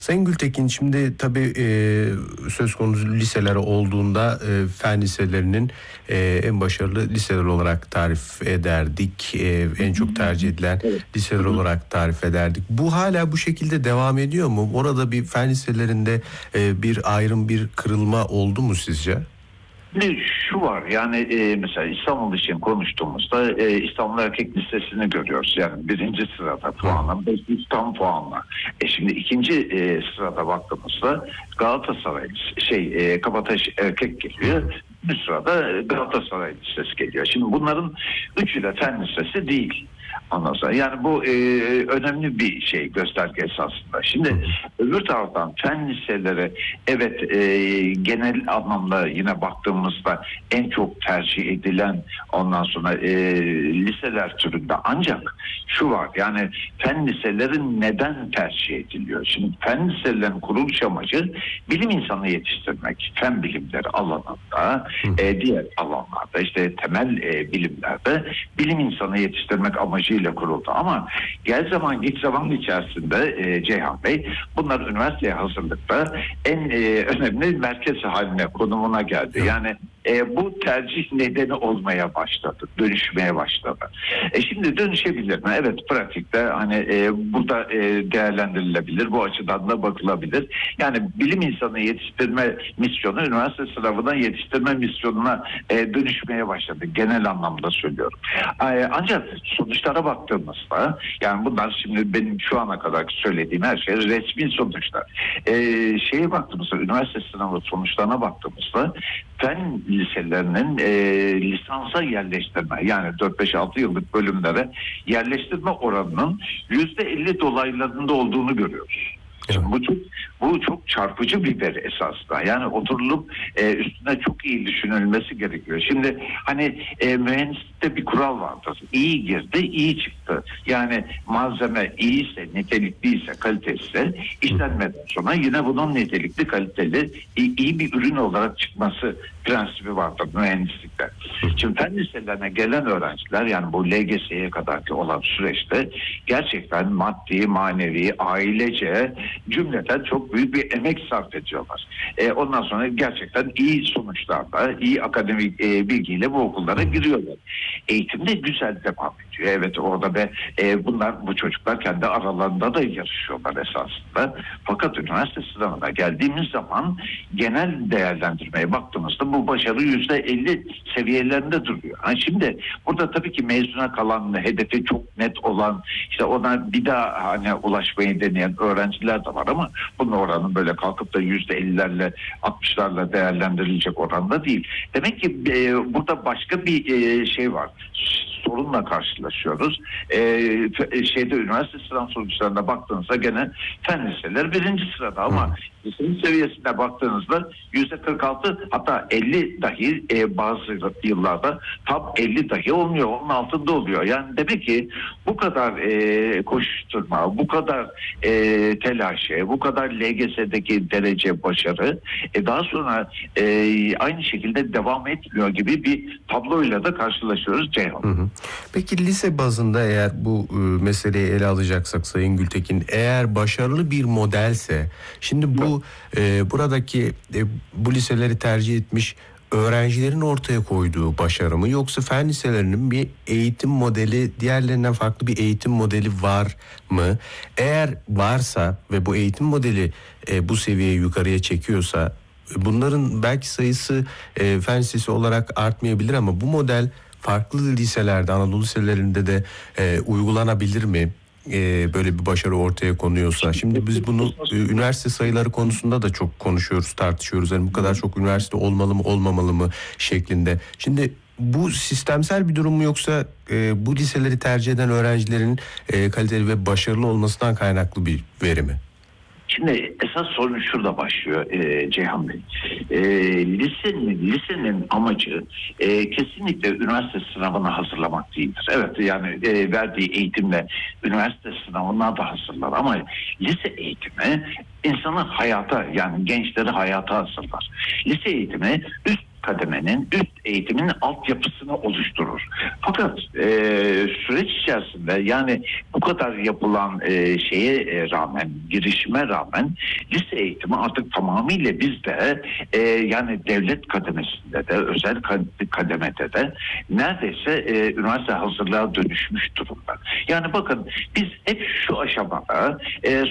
Sayın Gültekin, şimdi tabii söz konusu liseler olduğunda fen liselerinin en başarılı liseler olarak tarif ederdik. En çok tercih edilen Evet. liseler olarak tarif ederdik. Bu hala bu şekilde devam ediyor mu? Orada bir fen liselerinde bir ayrım, bir kırılma oldu mu sizce? Bir şu var yani mesela İstanbul için konuştuğumuzda İstanbul Erkek Lisesi'ni görüyoruz. Yani birinci sırada puanla 500 tam puanla. Şimdi ikinci sırada baktığımızda Galatasaray Kabataş Erkek geliyor. Bir sırada Galatasaray Lisesi geliyor. Şimdi bunların üçü de fen lisesi değil. Ondan sonra yani bu önemli bir gösterge esasında. Şimdi öbür taraftan fen liseleri evet genel anlamda yine baktığımızda en çok tercih edilen ondan sonra liseler türünde, ancak şu var yani fen liselerin neden tercih ediliyor? Şimdi fen liselerin kuruluş amacı bilim insanı yetiştirmek. Fen bilimleri alanında, diğer alanlarda işte temel bilimlerde bilim insanı yetiştirmek amacıyla kuruldu. Ama gel zaman git zaman içerisinde Ceyhan Bey, bunlar üniversiteye hazırlıkta en önemli merkez haline, konumuna geldi. Yani bu tercih nedeni olmaya başladı, dönüşmeye başladı. Şimdi dönüşebilir mi? Evet, pratikte hani burada değerlendirilebilir, bu açıdan da bakılabilir. Yani bilim insanı yetiştirme misyonu üniversite sınavından yetiştirme misyonuna dönüşmeye başladı. Genel anlamda söylüyorum. Ancak sonuçlara baktığımızda, yani bunlar şimdi benim şu ana kadar söylediğim her şey resmi sonuçlar. Şeye baktığımızda, üniversite sınavı sonuçlarına baktığımızda fen liselerinin lisansa yerleştirme, yani 4-5-6 yıllık bölümlere yerleştirme oranının %50 dolaylarında olduğunu görüyoruz. Şimdi bu çok çarpıcı bir veri esasında. Yani oturulup üstüne çok iyi düşünülmesi gerekiyor. Şimdi hani mühendislikte bir kural vardır. İyi girdi, iyi çıktı. Yani malzeme iyiyse, nitelikliyse, kalitesizse işlenmeden sonra yine bunun nitelikli, kaliteli, iyi bir ürün olarak çıkması prensibi vardır mühendislikte. Şimdi fen liselerine gelen öğrenciler, yani bu LGS'ye kadarki olan süreçte gerçekten maddi, manevi, ailece cümleten çok büyük bir emek sarf ediyorlar. Ondan sonra gerçekten iyi sonuçlarla, iyi akademik bilgiyle bu okullara giriyorlar. Eğitim de güzel devam ediyor. Evet, orada bu çocuklar kendi aralarında da yarışıyorlar esasında. Fakat üniversite sınavına geldiğimiz zaman genel değerlendirmeye baktığımızda bu başarı %50 seviyelerinde duruyor. Şimdi burada tabii ki mezuna kalan, hedefi çok net olan, işte ona bir daha hani ulaşmayı deneyen öğrenciler de var, ama bunun oranı böyle kalkıp da %50'lerle 60'larla değerlendirilecek oranda değil. Demek ki burada başka bir şey var. Sorunla karşılaşıyoruz. Üniversite sınav sonuçlarına baktığınızda gene fen liseleri birinci sırada, ama lisenin seviyesine baktığınızda %46, hatta 50 dahi bazı yıllarda tam 50 dahi olmuyor. Onun altında oluyor. Yani demek ki bu kadar koşuşturma, bu kadar telaşı, bu kadar LGS'deki derece başarı daha sonra aynı şekilde devam etmiyor gibi bir tabloyla da karşılaşıyoruz Ceyhan. Peki lise bazında eğer bu meseleyi ele alacaksak Sayın Gültekin, eğer başarılı bir modelse, şimdi bu buradaki bu liseleri tercih etmiş öğrencilerin ortaya koyduğu başarı mı, yoksa fen liselerinin bir eğitim modeli, diğerlerinden farklı bir eğitim modeli var mı? Eğer varsa ve bu eğitim modeli bu seviyeyi yukarıya çekiyorsa, bunların belki sayısı fen lisesi olarak artmayabilir, ama bu model farklı liselerde, Anadolu liselerinde de uygulanabilir mi? Böyle bir başarı ortaya konuyorsa. Şimdi biz bunu üniversite sayıları konusunda da çok konuşuyoruz, tartışıyoruz. Yani bu kadar çok üniversite olmalı mı, olmamalı mı şeklinde. Şimdi bu sistemsel bir durum mu, yoksa bu liseleri tercih eden öğrencilerin kaliteli ve başarılı olmasından kaynaklı bir veri mi? Şimdi esas sorun şurada başlıyor Ceyhan Bey. Lisenin amacı kesinlikle üniversite sınavına hazırlamak değildir. Evet, yani verdiği eğitimle üniversite sınavına da hazırlar, ama lise eğitimi insanı hayata, yani gençleri hayata hazırlar. Lise eğitimi üst kademenin üst eğitimin altyapısını oluşturur. Fakat süreç içerisinde yani bu kadar yapılan şeye rağmen, girişime rağmen lise eğitimi artık tamamıyla bizde yani devlet kademesinde de özel kademede de neredeyse üniversite hazırlığa dönüşmüş durumda. Yani bakın biz hep şu aşamada